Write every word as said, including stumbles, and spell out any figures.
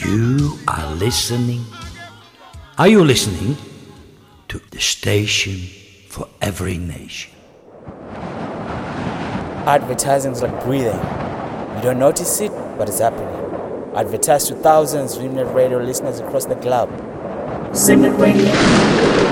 You are listening. Are you listening to the station for every nation? Advertising is like breathing. You don't notice it, but it's happening. Advertise to thousands of Simnet Radio listeners across the globe. Simnet Radio.